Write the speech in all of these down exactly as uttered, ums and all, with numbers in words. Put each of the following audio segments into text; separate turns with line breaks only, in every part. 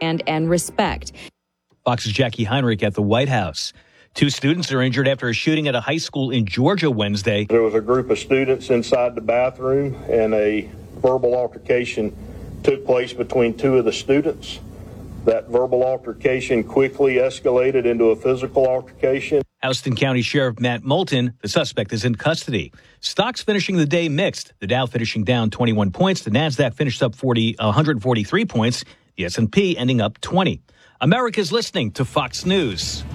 and, and respect.
Fox's Jackie Heinrich at the White House. Two students are injured after a shooting at a high school in Georgia Wednesday.
There was a group of students inside the bathroom, and a verbal altercation took place between two of the students. That verbal altercation quickly escalated into a physical altercation.
Houston County Sheriff Matt Moulton, the suspect, is in custody. Stocks finishing the day mixed. The Dow finishing down twenty-one points. The Nasdaq finished up forty, one hundred forty-three points. The S and P ending up twenty. America's listening to Fox News.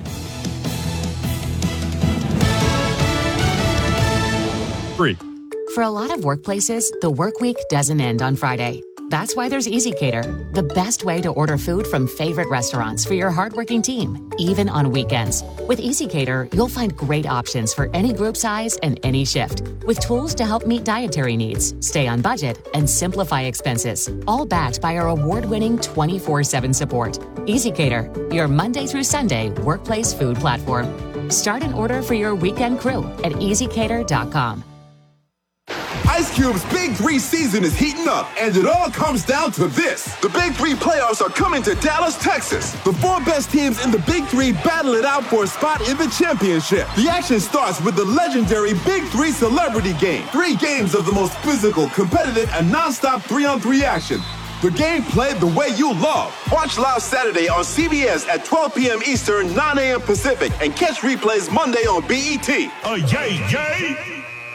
Free.
For a lot of workplaces, the work week doesn't end on Friday. That's why there's EasyCater, the best way to order food from favorite restaurants for your hardworking team, even on weekends. With EasyCater, you'll find great options for any group size and any shift, with tools to help meet dietary needs, stay on budget, and simplify expenses, all backed by our award-winning twenty-four seven support. EasyCater, your Monday through Sunday workplace food platform. Start an order for your weekend crew at easy cater dot com.
Ice Cube's Big Three season is heating up, and it all comes down to this. The Big Three playoffs are coming to Dallas, Texas. The four best teams in the Big Three battle it out for a spot in the championship. The action starts with the legendary Big Three Celebrity Game. Three games of the most physical, competitive, and nonstop three-on-three action. The game played the way you love. Watch live Saturday on C B S at twelve p.m. Eastern, nine a.m. Pacific, and catch replays Monday on B E T.
Oh, yay, yay!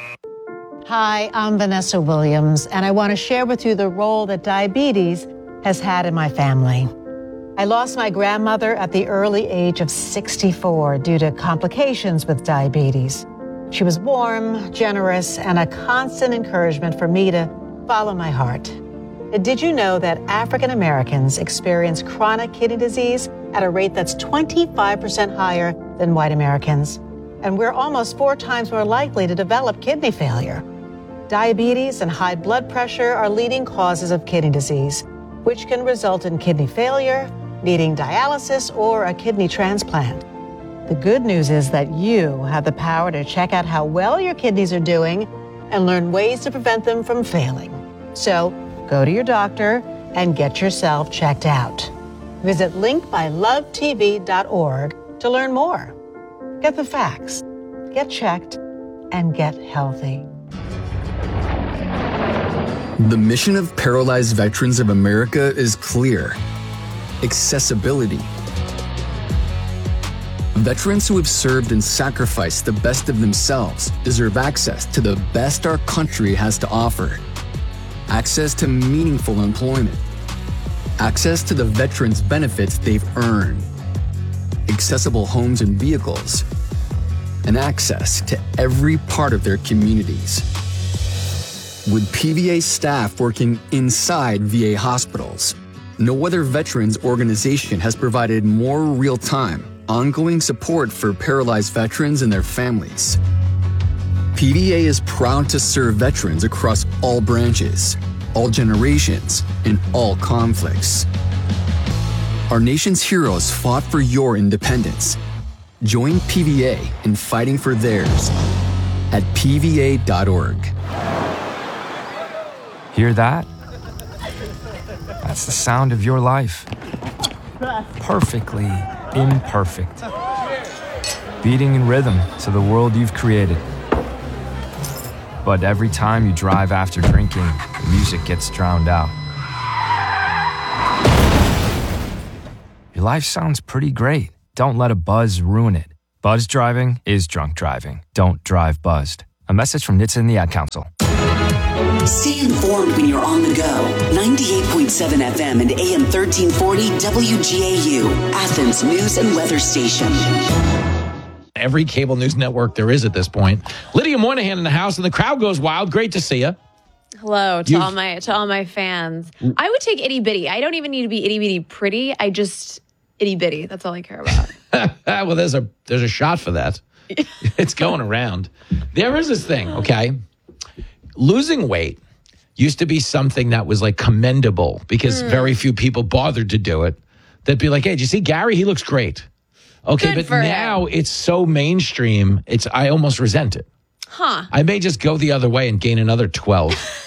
Hi, I'm Vanessa Williams, and I want to share with you the role that diabetes has had in my family. I lost my grandmother at the early age of sixty-four due to complications with diabetes. She was warm, generous, and a constant encouragement for me to follow my heart. Did you know that African Americans experience chronic kidney disease at a rate that's twenty-five percent higher than white Americans? And we're almost four times more likely to develop kidney failure. Diabetes and high blood pressure are leading causes of kidney disease, which can result in kidney failure, needing dialysis, or a kidney transplant. The good news is that you have the power to check out how well your kidneys are doing and learn ways to prevent them from failing. So go to your doctor and get yourself checked out. Visit link by love t v dot org to learn more. Get the facts, get checked, and get healthy.
The mission of Paralyzed Veterans of America is clear: accessibility. Veterans who have served and sacrificed the best of themselves deserve access to the best our country has to offer. Access to meaningful employment. Access to the veterans' benefits they've earned. Accessible homes and vehicles. And access to every part of their communities. With P V A staff working inside V A hospitals, no other veterans organization has provided more real-time, ongoing support for paralyzed veterans and their families. P V A is proud to serve veterans across all branches, all generations, and all conflicts. Our nation's heroes fought for your independence. Join P V A in fighting for theirs at P V A dot org.
Hear that? That's the sound of your life. Perfectly imperfect. Beating in rhythm to the world you've created. But every time you drive after drinking, the music gets drowned out. Your life sounds pretty great. Don't let a buzz ruin it. Buzz driving is drunk driving. Don't drive buzzed. A message from N H T S A and the Ad Council.
Stay informed when you're on the go. ninety-eight point seven F M and A M thirteen forty W G A U, Athens News and Weather Station.
Every cable news network there is at this point. Lydia Moynihan in the house, and the crowd goes wild. Great to see you.
Hello to
You've-
all my to all my fans. I would take itty bitty. I don't even need to be itty bitty pretty. I just itty bitty. That's all I care about.
Well, there's a there's a shot for that. It's going around. There is this thing, okay? Losing weight used to be something that was like commendable because
Mm.
very few people bothered to do it. They'd be like, "Hey, did you see Gary? He looks great." Okay,
Good
but
for
now it's so mainstream. It's I almost resent it.
Huh.
I may just go the other way and gain another twelve.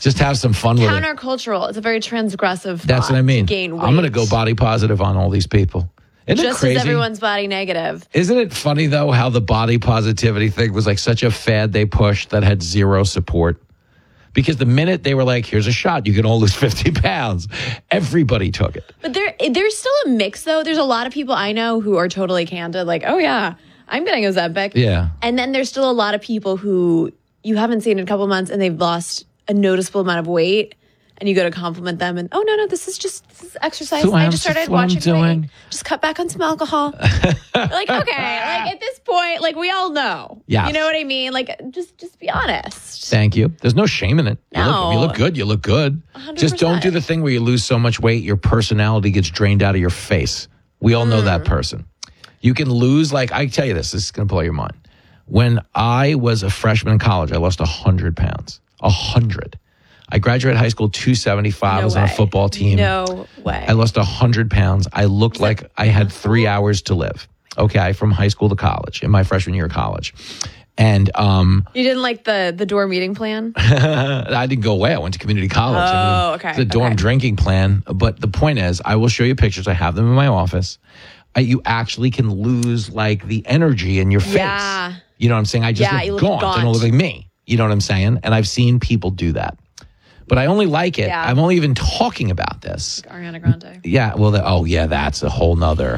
Just have some fun with it.
Countercultural. It's a very transgressive thought.
That's what I mean.
To gain weight.
I'm going to go body positive on all these people. Isn't
Just
it crazy?
as everyone's body negative.
Isn't it funny, though, how the body positivity thing was like such a fad they pushed that had zero support? Because the minute they were like, here's a shot, you can all lose fifty pounds, everybody took it.
But there, there's still a mix, though. There's a lot of people I know who are totally candid, like, oh, yeah, I'm getting Ozempic.
Yeah.
And then there's still a lot of people who you haven't seen in a couple months and they've lost a noticeable amount of weight. And you go to compliment them and, oh, no, no, this is just this is exercise.
So
I
I'm-
just started
that's what I'm
watching
doing.
weight. Just cut back on some alcohol. Like, okay, like at this point, like we all know.
Yes.
You know what I mean? Like, just just be honest.
Thank you. There's no shame in it. You, look,
No.
if you look good, you look good.
one hundred
Just don't do the thing where you lose so much weight, your personality gets drained out of your face. We all know
Mm.
that person. You can lose, like, I tell you this, this is going to blow your mind. When I was a freshman in college, I lost one hundred pounds. one hundred. I graduated high school two seventy-five.
No
I was on a
way.
football team.
No way.
I lost one hundred pounds. I looked like I had three hours to live, okay, from high school to college, in my freshman year of college. And um,
You didn't like the the dorm meeting plan?
I didn't go away. I went to community college. I
Oh,
mean,
okay,
The dorm
okay.
drinking plan. But the point is, I will show you pictures. I have them in my office. I, you actually can lose like the energy in your face.
Yeah.
You know what I'm saying? I just
Yeah,
look
you look
gaunt. I don't
gaunt.
look like me. You know what I'm saying? And I've seen people do that. But I only like it.
Yeah.
I'm only even talking about this.
Ariana Grande.
Yeah, well, the, oh yeah, that's a whole nother.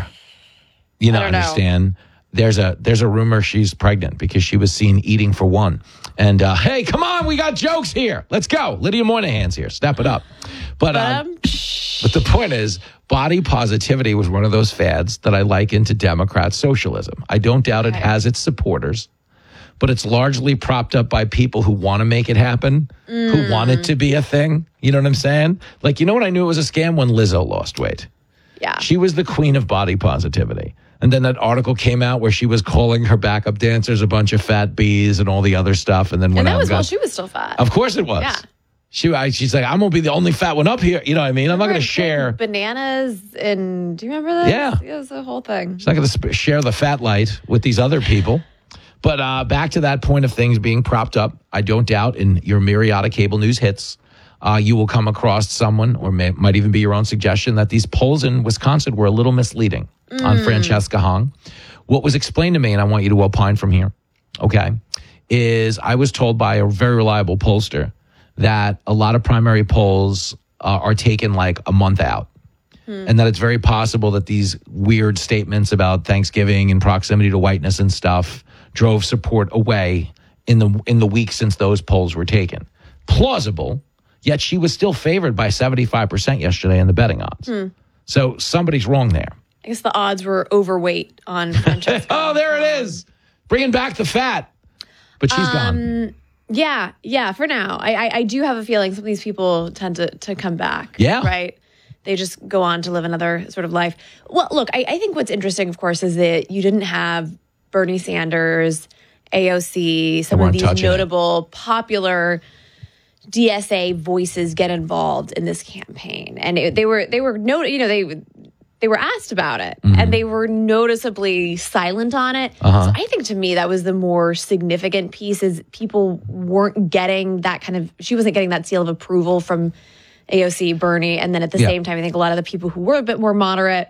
You know,
I don't know.
understand? There's a there's a rumor she's pregnant because she was seen eating for one. And uh, hey, come on, we got jokes here. Let's go. Lydia Moynihan's here. Step it up. But um, but the point is, body positivity was one of those fads that I liken to Democrat socialism. I don't doubt it has its supporters, but it's largely propped up by people who want to make it happen, who want it to be a thing. You know what I'm saying? Like, you know what I knew it was a scam? When Lizzo lost weight.
Yeah.
She was the queen of body positivity. And then that article came out where she was calling her backup dancers a bunch of fat bees and all the other stuff. And then went
And
out
that was
and got,
while she was still fat.
Of course it was.
Yeah.
She, I, she's like, I'm going to be the only fat one up here. You know what I mean? I'm not going to share.
Bananas and do you remember that?
Yeah.
It was a whole thing.
She's not going to sp- share the fat light with these other people. But uh, back to that point of things being propped up, I don't doubt in your myriad of cable news hits, uh, you will come across someone, or may, might even be your own suggestion, that these polls in Wisconsin were a little misleading on Francesca Hong. What was explained to me, and I want you to opine from here, okay, is I was told by a very reliable pollster that a lot of primary polls uh, are taken like a month out. And that it's very possible that these weird statements about Thanksgiving and proximity to whiteness and stuff drove support away in the in the week since those polls were taken. Plausible, yet she was still favored by seventy-five percent yesterday in the betting odds.
Hmm.
So somebody's wrong there.
I guess the odds were overweight on Francesca.
Oh, there it is. Bringing back the fat. But she's gone.
Yeah, yeah, for now. I, I I do have a feeling some of these people tend to, to come back.
Yeah.
Right? They just go on to live another sort of life. Well, look, I, I think what's interesting, of course, is that you didn't have Bernie Sanders, A O C, some of
weren't
these
touching it.
notable, popular D S A voices get involved in this campaign. And it, they were, they were, not, you know, they they were asked about it
Mm-hmm.
and they were noticeably silent on it.
Uh-huh.
So I think to me that was the more significant piece is people weren't getting that kind of, she wasn't getting that seal of approval from A O C, Bernie. And then at the
Yeah.
same time, I think a lot of the people who were a bit more moderate,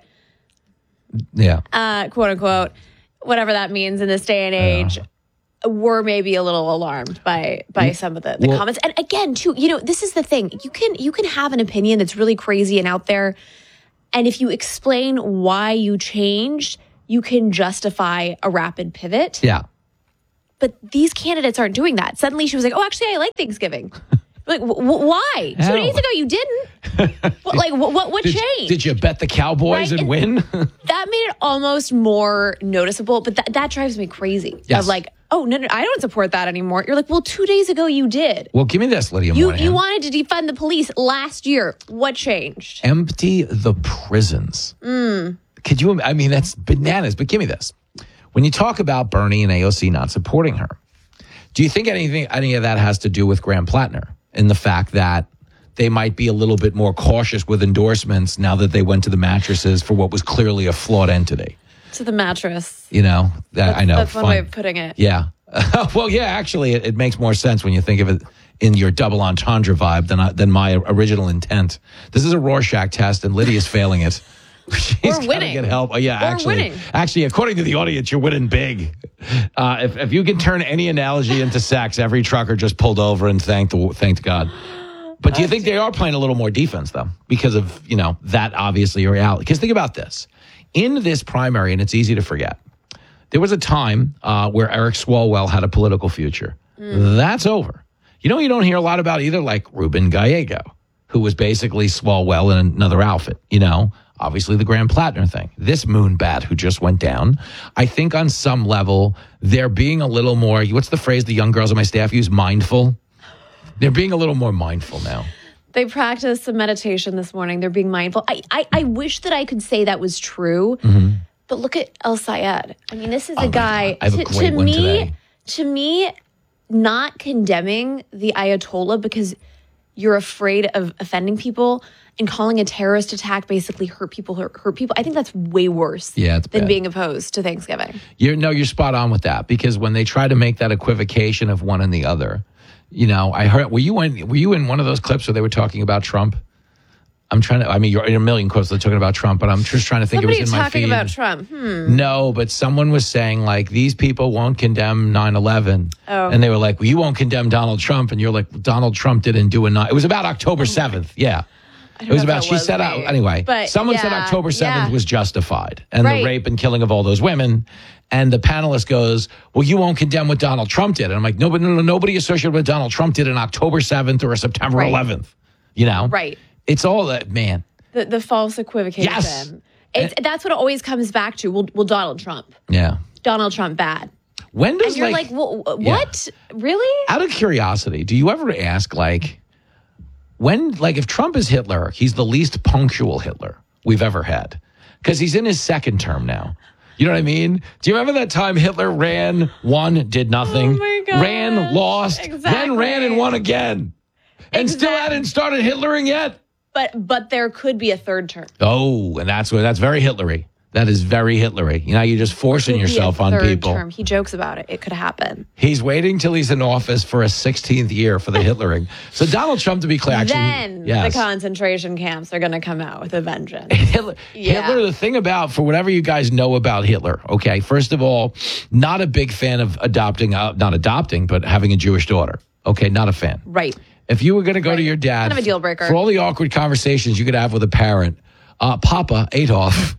Yeah.
uh, quote unquote, whatever that means in this day and age, were maybe a little alarmed by by some of the, the
Well-
comments. And again, too, you know, this is the thing. You can you can have an opinion that's really crazy and out there. And if you explain why you changed, you can justify a rapid pivot.
Yeah.
But these candidates aren't doing that. Suddenly she was like, oh, actually, I like Thanksgiving. Like, w- w- why? Two
Hell.
days ago, you didn't. What, like, what, what, what
Did,
changed?
did you bet the Cowboys
Right,
and
and-
win?
That made it almost more noticeable, but that, that drives me crazy.
Yes.
Of like, oh, no, no, I don't support that anymore. You're like, well, two days ago you did.
Well, give me this, Lydia
You
Moynihan.
you wanted to defund the police last year. What changed?
Empty the prisons.
Mm.
Could you? I mean, that's bananas. But give me this: when you talk about Bernie and A O C not supporting her, do you think anything, any of that has to do with Graham Plattner and the fact that they might be a little bit more cautious with endorsements now that they went to the mattresses for what was clearly a flawed entity?
To the mattress.
You know, that, I know.
That's one
fine.
way of putting it.
Yeah. Well, yeah. Actually, it, it makes more sense when you think of it in your double entendre vibe than I, than my original intent. This is a Rorschach test, and Lydia's failing it. She's
We're winning.
Get help. Oh, yeah,
We're
actually,
winning.
actually, according to the audience, you're winning big. Uh, if if you can turn any analogy into sex, every trucker just pulled over and thanked the, thanked God. But do you think they are playing a little more defense, though, because of, you know, that obviously a reality? Because think about this. In this primary, and it's easy to forget, there was a time uh, where Eric Swalwell had a political future. Mm. That's over. You know, you don't hear a lot about either, like Ruben Gallego, who was basically Swalwell in another outfit, you know, obviously the Graham Plattner thing. This moonbat who just went down, I think on some level, they're being a little more, what's the phrase the young girls on my staff use, mindful? They're being a little more mindful now.
They practiced some meditation this morning. They're being mindful. I, I, I wish that I could say that was true, mm-hmm. but look at El Sayed. I mean, this is
oh
a guy,
I have
to,
a great
to
one
me,
today.
to me, not condemning the Ayatollah because you're afraid of offending people and calling a terrorist attack basically hurt people, hurt, hurt people. I think that's way worse
yeah, it's
than
bad.
being opposed to Thanksgiving.
You're, no, you're spot on with that, because when they try to make that equivocation of one and the other, you know, I heard, were you in, were you in one of those clips where they were talking about Trump? I'm trying to, I mean, you're in a million quotes they're talking about Trump, but I'm just trying to think
Somebody
it was in my feed.
talking about Trump. Hmm.
No, but someone was saying, like, these people won't condemn nine eleven.
Oh.
And they were like, well, you won't condemn Donald Trump. And you're like, Donald Trump didn't do a nine. It was about October seventh. Yeah. It was about, she
was
said,
me.
anyway,
But,
someone
yeah,
said October seventh
yeah.
was justified, and
Right.
the rape and killing of all those women. And the panelist goes, well, you won't condemn what Donald Trump did. And I'm like, no, but no, no, nobody associated with what Donald Trump did on October seventh or September
Right.
eleventh. You know?
Right.
It's all that, man.
The, the false equivocation.
Yes.
It's, that's what it always comes back to. Well, well, Donald Trump.
Yeah.
Donald Trump bad.
When does,
And you're
like,
like, well, what? Really?
out of curiosity, do you ever ask, like, when, like, if Trump is Hitler, he's the least punctual Hitler we've ever had, because he's in his second term now. You know what I mean? Do you remember that time Hitler ran, won, did nothing,
Oh my gosh.
ran, lost, then
Exactly.
ran and won again, and still
Exactly.
hadn't started Hitlering yet?
But but there could be a third term.
Oh, and that's what that's very Hitlery. That is very Hitlery. You know, you're just forcing
Could be a
yourself on
third
people.
Term. He jokes about it. It could happen.
He's waiting till he's in office for a sixteenth year for the Hitlering. So Donald Trump, to be clear, actually,
Then
yes.
the concentration camps are going to come out with a vengeance.
Hitler,
Yeah.
Hitler, the thing about, for whatever you guys know about Hitler, okay, first of all, not a big fan of adopting, uh, not adopting, but having a Jewish daughter. Okay, not a fan.
Right.
If you were going to go
Right.
to your dad,
Kind of a deal breaker.
for all the awkward conversations you could have with a parent, uh, Papa Adolf,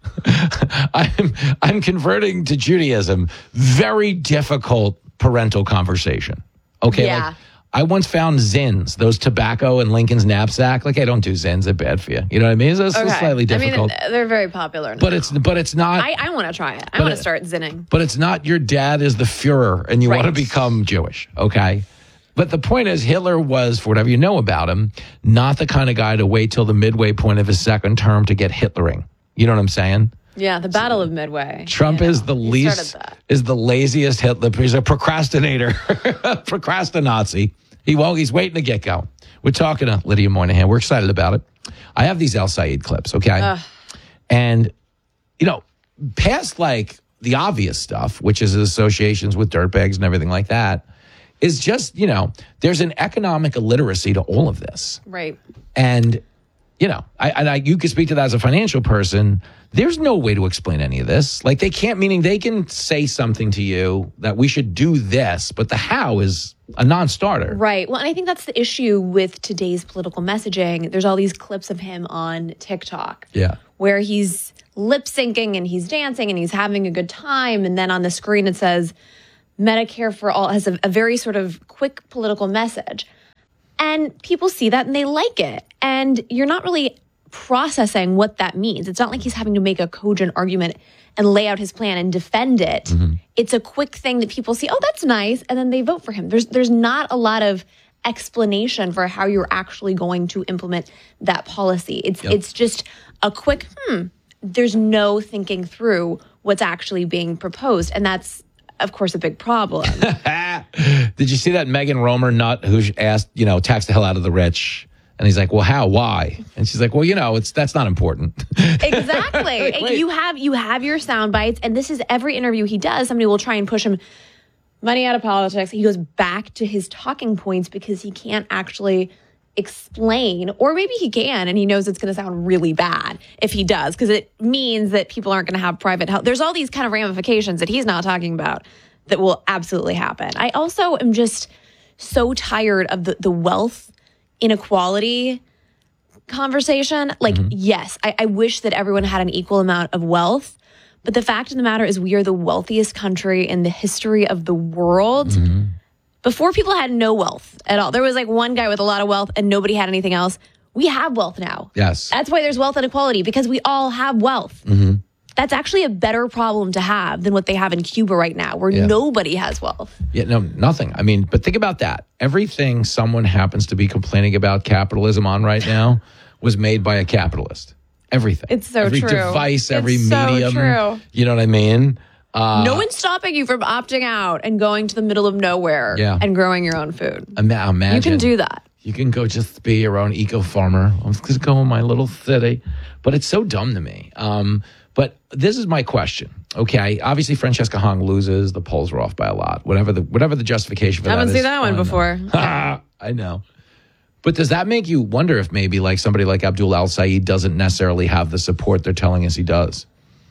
I'm I'm converting to Judaism. Very difficult parental conversation. Okay,
Yeah.
like I once found Zins, those tobacco in Lincoln's knapsack. Like, I don't do Zins; they're bad for you. You know what I mean? It's, it's
Okay.
slightly difficult,
I mean, they're very popular now.
but it's but it's not.
I, I want to try it. I
But
want
it-
to start zinning.
But it's not your dad is the Fuhrer and you
Right.
want to become Jewish, okay? But the point is, Hitler was, for whatever you know about him, not the kind of guy to wait till the midway point of his second term to get Hitlering. You know what I'm saying?
Yeah, the Battle of Midway.
Trump
you know,
is the
he
least,
started that.
is the laziest Hitler. He's a procrastinator, procrastinazi. He won't, he's waiting to get going. We're talking to Lydia Moynihan. We're excited about it. I have these El Sayed clips, okay?
Ugh.
And, you know, past like the obvious stuff, which is associations with dirtbags and everything like that, is just, you know, there's an economic illiteracy to all of this.
Right.
And, you know, I, and I, you can speak to that as a financial person. There's no way to explain any of this. Like, they can't, meaning they can say something to you that we should do this, but the how is a non-starter.
Right. Well, and I think that's the issue with today's political messaging. There's all these clips of him on TikTok.
Yeah.
Where he's lip syncing and he's dancing and he's having a good time. And then on the screen it says Medicare for All has a, a very sort of quick political message. And people see that and they like it. And you're not really processing what that means. It's not like he's having to make a cogent argument and lay out his plan and defend it. Mm-hmm. It's a quick thing that people see, oh, that's nice, and then they vote for him. There's there's not a lot of explanation for how you're actually going to implement that policy. It's yep. it's just a quick, hmm, there's no thinking through what's actually being proposed. And that's, of course, a big problem.
Did you see that Megan Romer nut who asked, you know, tax the hell out of the rich? And he's like, well, how? Why? And she's like, well, you know, it's that's not important.
Exactly. You have you have your sound bites, and this is every interview he does. Somebody will try and push him. money out of politics. He goes back to his talking points because he can't actually explain, or maybe he can, and he knows it's going to sound really bad if he does, because it means that people aren't going to have private health. There's all these kind of ramifications that he's not talking about that will absolutely happen. I also am just so tired of the, the wealth inequality conversation. Like, mm-hmm. yes, I, I wish that everyone had an equal amount of wealth, but the fact of the matter is we are the wealthiest country in the history of the world. Mm-hmm. Before, people had no wealth at all. There was like one guy with a lot of wealth and nobody had anything else. We have wealth now.
Yes.
That's why there's wealth inequality, because we all have wealth.
Mm-hmm.
That's actually a better problem to have than what they have in Cuba right now, where yeah. nobody has wealth.
Yeah, no, nothing. I mean, but think about that. Everything someone happens to be complaining about capitalism on right now was made by a capitalist. Everything.
It's so
every
true.
Every device, every
it's
medium.
So true.
You know what I mean? Uh,
no one's stopping you from opting out and going to the middle of nowhere
yeah.
and growing your own food.
Ima- imagine.
You can do that.
You can go just be your own eco farmer. I'm just going to my little city. But it's so dumb to me. Um, but this is my question. Okay, obviously Francesca Hong loses. The polls are off by a lot. Whatever the whatever the justification for
I
that is.
haven't seen that one before.
I know. But does that make you wonder if maybe like somebody like Abdul El-Sayed doesn't necessarily have the support they're telling us he does?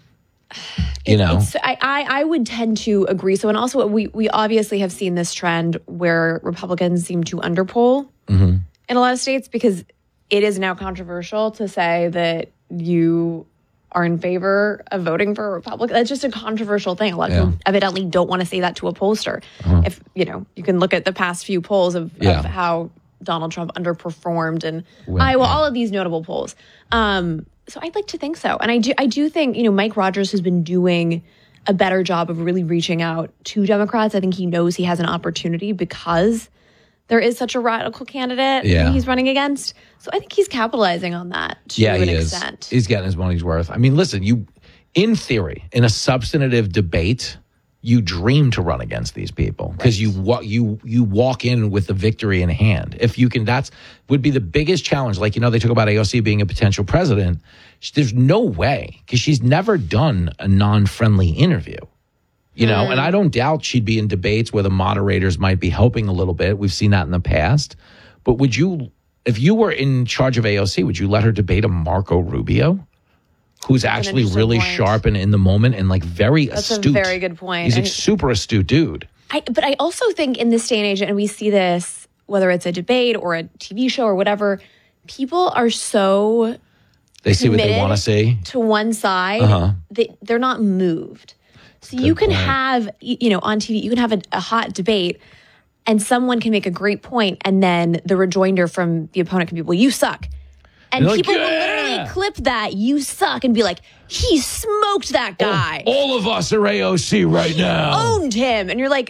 You know,
it's, I, I I would tend to agree. So, and also we we obviously have seen this trend where Republicans seem to underpoll
mm-hmm.
in a lot of states, because it is now controversial to say that you are in favor of voting for a Republican. That's just a controversial thing. A lot
yeah.
of people evidently don't want to say that to a pollster.
Uh-huh.
If, you know, you can look at the past few polls of,
yeah.
of how Donald Trump underperformed and
when,
Iowa,
yeah.
all of these notable polls. Um, so I'd like to think so. And I do, I do think, you know, Mike Rogers has been doing a better job of really reaching out to Democrats. I think he knows he has an opportunity because there is such a radical candidate
yeah.
that he's running against. So I think he's capitalizing on that to
yeah,
an
he
extent.
Is. He's getting his money's worth. I mean, listen, you, in theory, in a substantive debate, you dream to run against these people because right. you wa- you you walk in with the victory in hand. If you can, that's would be the biggest challenge. Like, you know, they talk about A O C being a potential president. There's no way, because she's never done a non-friendly interview. You know, mm. and I don't doubt she'd be in debates where the moderators might be helping a little bit. We've seen that in the past. But would you, if you were in charge of A O C, would you let her debate a Marco Rubio? Who's
That's
actually really
point.
sharp and in the moment and like very
That's
astute.
That's a very good point.
He's a
I,
super astute dude.
I, but I also think in this day and age, and we see this, whether it's a debate or a T V show or whatever, people are so
They see what they want to see.
To one side,
uh-huh.
they, they're not moved. So
Good
you can
point.
have, you know, on T V, you can have a, a hot debate and someone can make a great point, and then the rejoinder from the opponent can be, well, you suck. And
You're
people
like,
will
yeah!
literally clip that, you suck, and be like, he smoked that guy.
Oh, all of us are A O C right
he
now.
owned him. And you're like,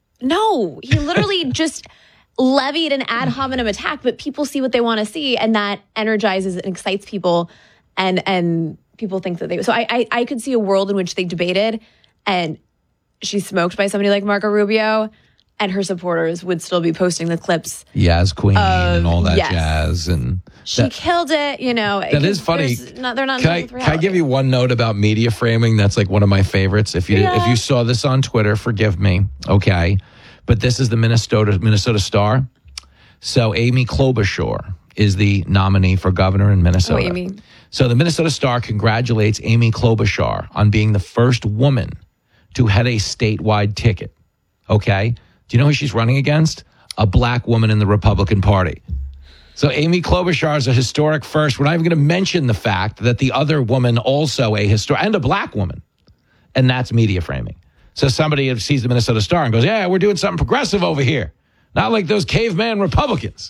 no, he literally just levied an ad hominem attack, but people see what they want to see, and that energizes and excites people, and and people think that they... So I, I, I could see a world in which they debated, and she's smoked by somebody like Marco Rubio, and her supporters would still be posting the clips.
Yaz Queen
of,
and all that
yes.
jazz. And
she
that,
killed it, you know.
That is funny.
Not, they're not
can, I, can I give you one note about media framing? That's like one of my favorites. If you
yeah.
if you saw this on Twitter, forgive me. Okay. But this is the Minnesota Minnesota Star. So Amy Klobuchar is the nominee for governor in Minnesota.
Oh, Amy.
So the Minnesota Star congratulates Amy Klobuchar on being the first woman to head a statewide ticket. Okay. Do you know who she's running against? A black woman in the Republican Party. So Amy Klobuchar is a historic first. We're not even going to mention the fact that the other woman also a historic, and a black woman. And that's media framing. So somebody sees the Minnesota Star and goes, yeah, we're doing something progressive over here. Not like those caveman Republicans.